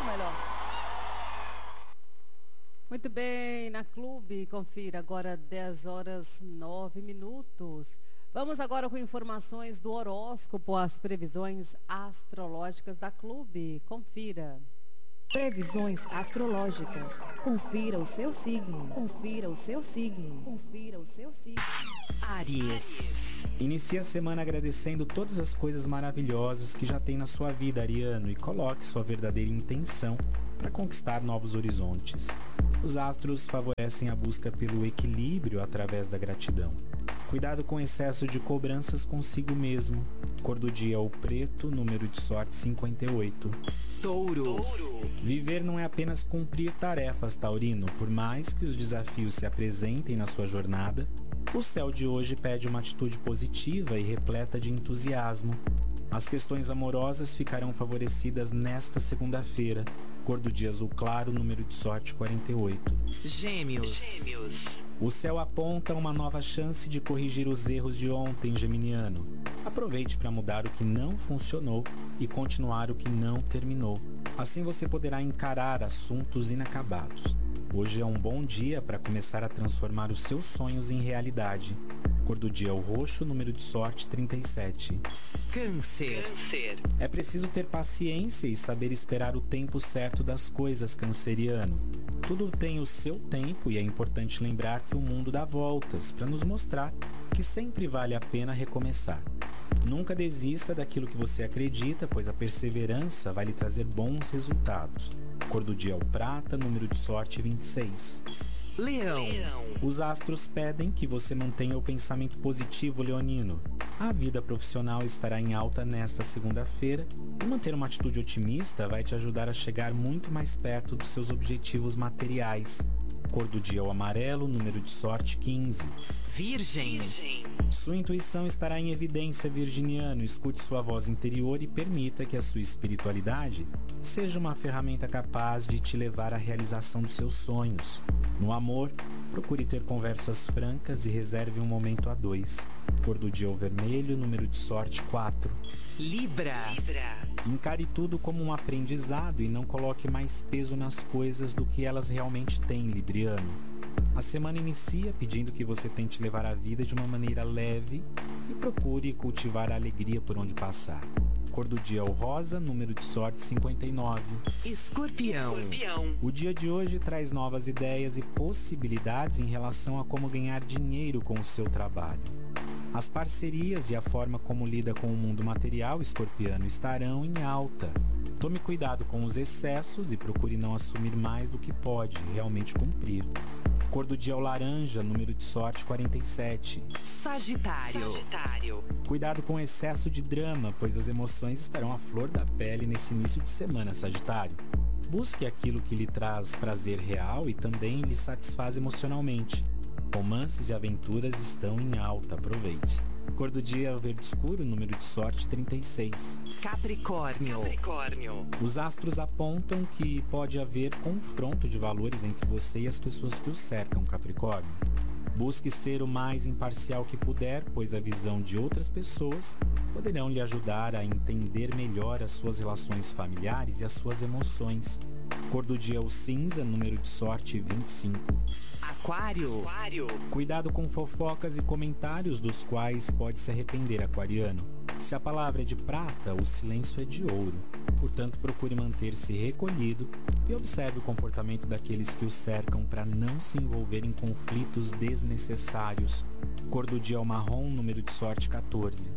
melhor. Muito bem, na Clube, confira agora 10 horas 9 minutos. Vamos agora com informações do horóscopo, as previsões astrológicas da Clube. Confira. Previsões astrológicas. Confira o seu signo. Confira o seu signo. Confira o seu signo. Áries. Inicie a semana agradecendo todas as coisas maravilhosas que já tem na sua vida, ariano, e coloque sua verdadeira intenção para conquistar novos horizontes. Os astros favorecem a busca pelo equilíbrio através da gratidão. Cuidado com excesso de cobranças consigo mesmo. Cor do dia é o preto, número de sorte 58. Touro. Viver não é apenas cumprir tarefas, taurino. Por mais que os desafios se apresentem na sua jornada, o céu de hoje pede uma atitude positiva e repleta de entusiasmo. As questões amorosas ficarão favorecidas nesta segunda-feira. Cor do dia azul claro, número de sorte 48. Gêmeos. O céu aponta uma nova chance de corrigir os erros de ontem, geminiano. Aproveite para mudar o que não funcionou e continuar o que não terminou. Assim você poderá encarar assuntos inacabados. Hoje é um bom dia para começar a transformar os seus sonhos em realidade. Cor do dia é o roxo, número de sorte 37. Câncer. É preciso ter paciência e saber esperar o tempo certo das coisas, canceriano. Tudo tem o seu tempo e é importante lembrar que o mundo dá voltas para nos mostrar que sempre vale a pena recomeçar. Nunca desista daquilo que você acredita, pois a perseverança vai lhe trazer bons resultados. Cor do dia é o prata, número de sorte 26. Leão. Os astros pedem que você mantenha o pensamento positivo, leonino. A vida profissional estará em alta nesta segunda-feira e manter uma atitude otimista vai te ajudar a chegar muito mais perto dos seus objetivos materiais. Cor do dia é o amarelo, número de sorte 15. Virgem. Sua intuição estará em evidência, virginiano. Escute sua voz interior e permita que a sua espiritualidade seja uma ferramenta capaz de te levar à realização dos seus sonhos. No amor, procure ter conversas francas e reserve um momento a dois. Cor do dia é o vermelho, número de sorte 4. Libra. Encare tudo como um aprendizado e não coloque mais peso nas coisas do que elas realmente têm, libriano. A semana inicia pedindo que você tente levar a vida de uma maneira leve e procure cultivar a alegria por onde passar. Cor do dia é o rosa, número de sorte 59. Escorpião. O dia de hoje traz novas ideias e possibilidades em relação a como ganhar dinheiro com o seu trabalho. As parcerias e a forma como lida com o mundo material, escorpiano, estarão em alta. Tome cuidado com os excessos e procure não assumir mais do que pode realmente cumprir. Cor do dia é o laranja, número de sorte 47. Sagitário. Cuidado com o excesso de drama, pois as emoções estarão à flor da pele nesse início de semana, Sagitário. Busque aquilo que lhe traz prazer real e também lhe satisfaz emocionalmente. Romances e aventuras estão em alta, aproveite. Cor do dia é o verde escuro, número de sorte 36. Capricórnio. Os astros apontam que pode haver confronto de valores entre você e as pessoas que o cercam, Capricórnio. Busque ser o mais imparcial que puder, pois a visão de outras pessoas poderão lhe ajudar a entender melhor as suas relações familiares e as suas emoções. Cor do dia é o cinza, número de sorte 25. Aquário. Cuidado com fofocas e comentários dos quais pode se arrepender, aquariano. Se a palavra é de prata, o silêncio é de ouro. Portanto, procure manter-se recolhido e observe o comportamento daqueles que o cercam para não se envolver em conflitos desnecessários. Cor do dia é o marrom, número de sorte 14.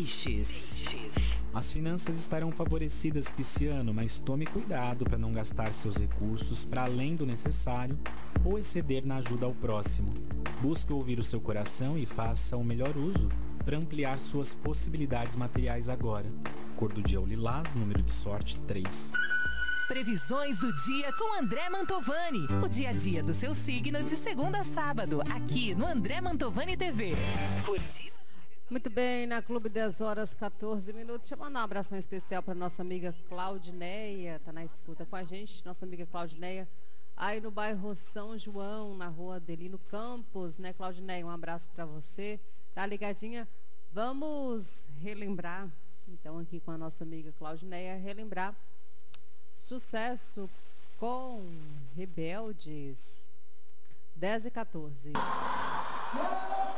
Peixes. As finanças estarão favorecidas, pisciano, mas tome cuidado para não gastar seus recursos para além do necessário ou exceder na ajuda ao próximo. Busque ouvir o seu coração e faça o melhor uso para ampliar suas possibilidades materiais agora. Cor do dia é o lilás, número de sorte 3. Previsões do dia com André Mantovani. O dia a dia do seu signo de segunda a sábado, aqui no André Mantovani TV. Muito bem, na Clube 10 horas 14 minutos. Deixa eu mandar um abração especial para nossa amiga Claudineia, tá na escuta com a gente, nossa amiga Claudineia, aí no bairro São João, na rua Adelino Campos, né, Claudineia? Um abraço para você, tá ligadinha? Vamos relembrar, então, aqui com a nossa amiga Claudineia, relembrar Sucesso com Rebeldes. 10 e 14.